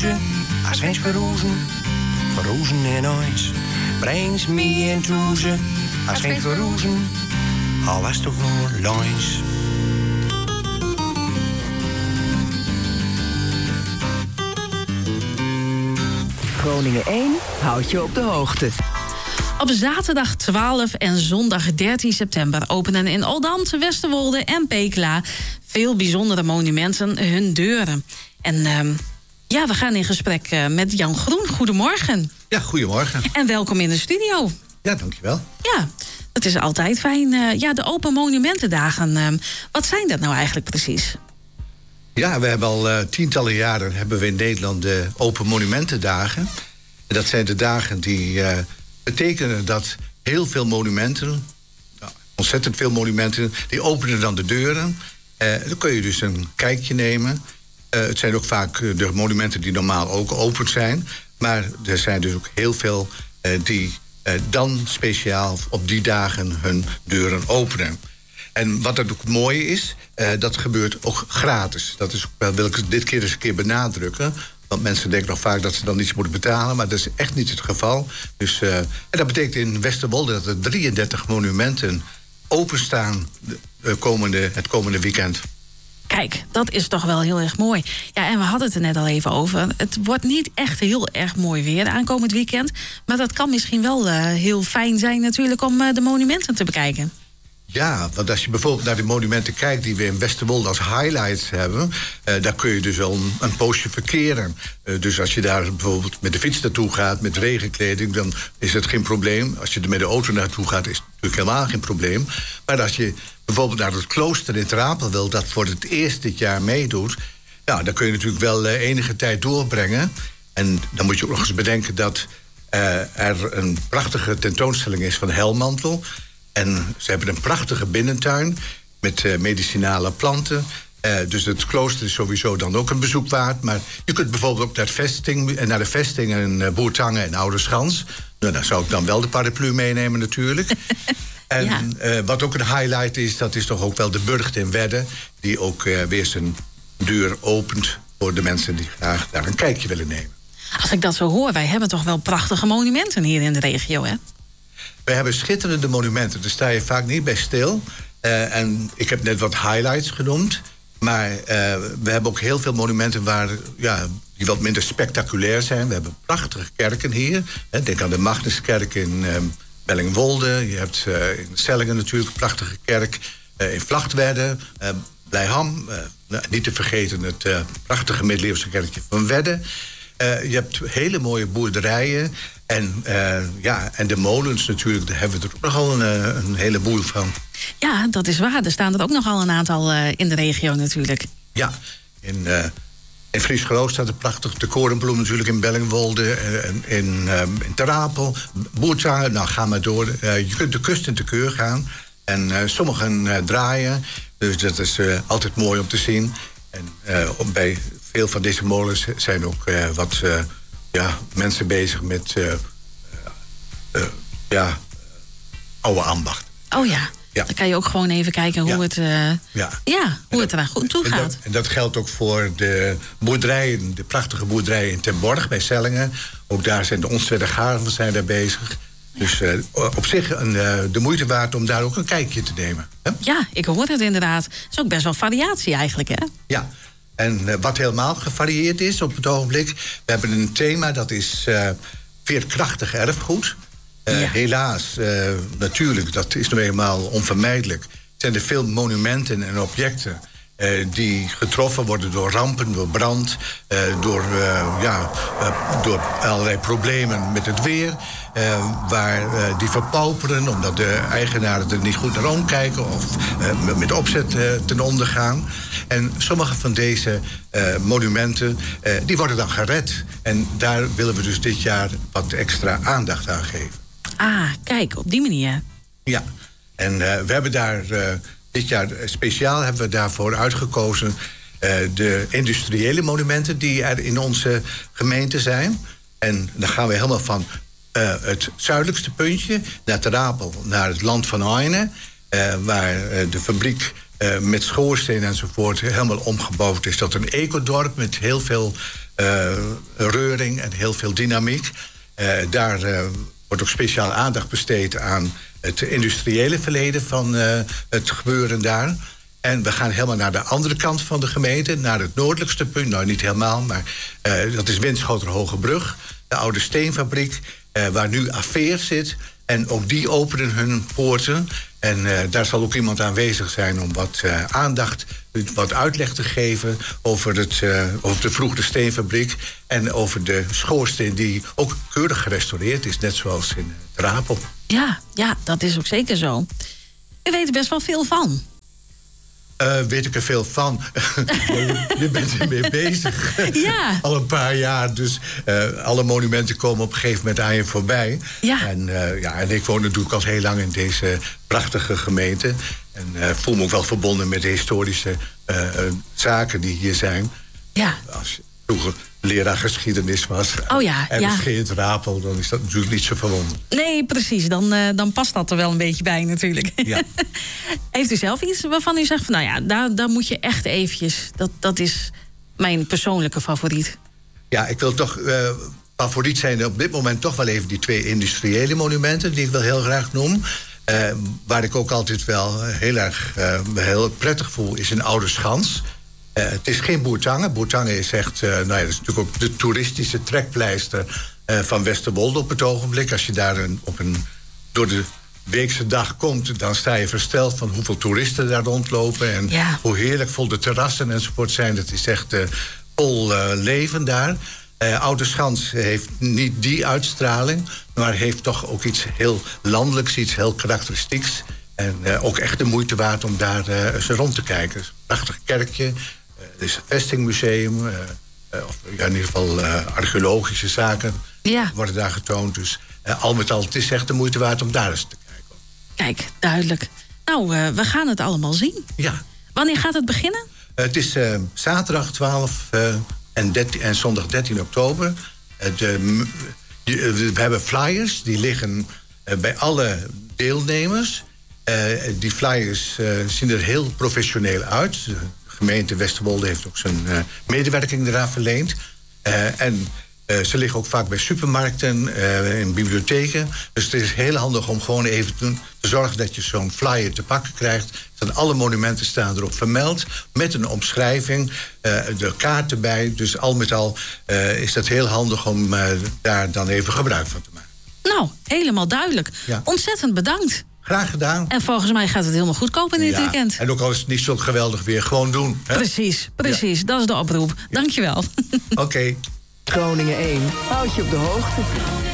toeze, als wens verroezen in huis. Brengt me in toeze, als wens verroezen, al was toch nog langs. Groningen 1 houdt je op de hoogte. Op zaterdag 12 en zondag 13 september openen in Oldambt, Westerwolde en Pekela veel bijzondere monumenten hun deuren. En we gaan in gesprek met Jan Groen. Goedemorgen. Ja, goedemorgen. En welkom in de studio. Ja, dankjewel. Ja, dat is altijd fijn. De Open Monumentendagen, wat zijn dat nou eigenlijk precies? Ja, we hebben al tientallen jaren hebben we in Nederland de Open Monumentendagen. En dat zijn de dagen die betekenen dat heel veel monumenten, ontzettend veel monumenten, die openen dan de deuren. Dan kun je dus een kijkje nemen. Het zijn ook vaak de monumenten die normaal ook open zijn. Maar er zijn dus ook heel veel die dan speciaal op die dagen hun deuren openen. En wat er ook mooi is, dat gebeurt ook gratis. Dat is ook, wil ik dit keer eens een keer benadrukken. Want mensen denken nog vaak dat ze dan iets moeten betalen, maar dat is echt niet het geval. Dus, en dat betekent in Westerwolde dat er 33 monumenten openstaan het komende weekend. Kijk, dat is toch wel heel erg mooi. Ja, en we hadden het er net al even over. Het wordt niet echt heel erg mooi weer aankomend weekend. Maar dat kan misschien wel heel fijn zijn natuurlijk om de monumenten te bekijken. Ja, want als je bijvoorbeeld naar de monumenten kijkt die we in Westerwolde als highlights hebben, daar kun je dus wel een poosje verkeren. Dus als je daar bijvoorbeeld met de fiets naartoe gaat, met regenkleding, dan is het geen probleem. Als je er met de auto naartoe gaat, is het natuurlijk helemaal geen probleem. Maar als je bijvoorbeeld naar het klooster in Trapel wil, dat voor het eerst dit jaar meedoet, nou, dan kun je natuurlijk wel enige tijd doorbrengen. En dan moet je ook nog eens bedenken dat er een prachtige tentoonstelling is van Helmantel. En ze hebben een prachtige binnentuin met medicinale planten. Dus het klooster is sowieso dan ook een bezoek waard. Maar je kunt bijvoorbeeld ook naar de vesting en Boertangen en Oudeschans. Nou, daar zou ik dan wel de paraplu meenemen natuurlijk. En wat ook een highlight is, dat is toch ook wel de Burcht in Wedde, die ook weer zijn deur opent voor de mensen die graag daar een kijkje willen nemen. Als ik dat zo hoor, wij hebben toch wel prachtige monumenten hier in de regio, hè? We hebben schitterende monumenten, daar sta je vaak niet bij stil. En ik heb net wat highlights genoemd. Maar we hebben ook heel veel monumenten die wat minder spectaculair zijn. We hebben prachtige kerken hier. Denk aan de Magnuskerk in Bellingwolde. Je hebt in Sellingen natuurlijk een prachtige kerk. In Vlachtwedde, Blijham. Niet te vergeten het prachtige middeleeuwse kerkje van Wedde. Je hebt hele mooie boerderijen. En de molens natuurlijk, daar hebben we er ook nogal een heleboel van. Ja, dat is waar. Er staan er ook nogal een aantal in de regio natuurlijk. Ja, in Friesgroot staat er prachtig. De Korenbloem natuurlijk in Bellingwolde. In Terapel. Boertangen, nou ga maar door. Je kunt de kust in te keur gaan. En sommigen draaien. Dus dat is altijd mooi om te zien. En bij veel van deze molens zijn ook wat mensen bezig met oude ambacht. Oh ja. Ja. Dan kan je ook gewoon even kijken hoe het eraan goed toe gaat. En dat geldt ook voor de boerderijen, de prachtige boerderijen in Ten Borg bij Sellingen. Ook daar zijn de Onstwedde Garven zijn daar bezig. Dus op zich de moeite waard om daar ook een kijkje te nemen. Hè? Ja, ik hoor het inderdaad. Het is ook best wel variatie eigenlijk, hè? Ja. En wat helemaal gevarieerd is op het ogenblik, we hebben een thema, dat is veerkrachtig erfgoed. Helaas, natuurlijk, dat is nou eenmaal onvermijdelijk. Zijn er veel monumenten en objecten die getroffen worden door rampen, door brand, door allerlei problemen met het weer. Waar die verpauperen omdat de eigenaren er niet goed naar omkijken of met opzet ten onder gaan. En sommige van deze monumenten die worden dan gered. En daar willen we dus dit jaar wat extra aandacht aan geven. Ah, kijk, op die manier. Ja, en we hebben daar dit jaar speciaal hebben we daarvoor uitgekozen de industriële monumenten die er in onze gemeente zijn. En dan gaan we helemaal van het zuidelijkste puntje naar Terapel, naar het land van Aine, waar de fabriek met schoorsteen enzovoort helemaal omgebouwd is tot een ecodorp met heel veel reuring en heel veel dynamiek. Daar wordt ook speciaal aandacht besteed aan het industriële verleden van het gebeuren daar. En we gaan helemaal naar de andere kant van de gemeente, naar het noordelijkste punt. Nou, niet helemaal, maar dat is Winschoter-Hogebrug, de oude steenfabriek, waar nu Afeer zit. En ook die openen hun poorten. En daar zal ook iemand aanwezig zijn om wat aandacht, wat uitleg te geven over de vroegere steenfabriek. En over de schoorsteen die ook keurig gerestaureerd is, net zoals in Rapel. Ja, dat is ook zeker zo. U weet er best wel veel van. Weet ik er veel van. Je bent ermee bezig. Ja. Al een paar jaar. Dus alle monumenten komen op een gegeven moment aan je voorbij. Ja. En ik woon natuurlijk al heel lang in deze prachtige gemeente. En voel me ook wel verbonden met de historische zaken die hier zijn. Ja. Als je vroeger leraar geschiedenis was. Oh ja, en misschien het Rapel, dan is dat natuurlijk niet zo verwonderlijk. Nee, precies. Dan past dat er wel een beetje bij natuurlijk. Ja. Heeft u zelf iets waarvan u zegt van nou ja, daar moet je echt eventjes. Dat is mijn persoonlijke favoriet. Ja, ik wil toch favoriet zijn op dit moment toch wel even die 2 industriële monumenten die ik wel heel graag noem. Waar ik ook altijd wel heel prettig voel is een Oude Schans. Het is geen Bourtange. Bourtange is echt, dat is natuurlijk ook de toeristische trekpleister van Westerwolde op het ogenblik. Als je daar door de weekse dag komt, dan sta je versteld van hoeveel toeristen daar rondlopen. En hoe heerlijk vol de terrassen enzovoort zijn. Het is echt vol leven daar. Oude Schans heeft niet die uitstraling, maar heeft toch ook iets heel landelijks, iets heel karakteristieks. En ook echt de moeite waard om daar eens rond te kijken. Het is een prachtig kerkje. Er is een vestingmuseum. Of in ieder geval archeologische zaken worden daar getoond. Dus al met al, het is echt de moeite waard om daar eens te kijken. Kijk, duidelijk. Nou, we gaan het allemaal zien. Ja. Wanneer gaat het beginnen? Het is zaterdag 12 en zondag 13 oktober. We hebben flyers, die liggen bij alle deelnemers. Die flyers zien er heel professioneel uit. De gemeente Westerwolde heeft ook zijn medewerking eraan verleend. Ze liggen ook vaak bij supermarkten, in bibliotheken. Dus het is heel handig om gewoon even te zorgen dat je zo'n flyer te pakken krijgt. Alle monumenten staan erop vermeld, met een omschrijving, de kaart erbij. Dus al met al is dat heel handig om daar dan even gebruik van te maken. Nou, helemaal duidelijk. Ja. Ontzettend bedankt. Graag gedaan. En volgens mij gaat het helemaal goed kopen in dit weekend. En ook al is het niet zo geweldig weer, gewoon doen. Hè? Precies. Ja. Dat is de oproep. Dankjewel. Oké. Groningen 1 houdt je op de hoogte.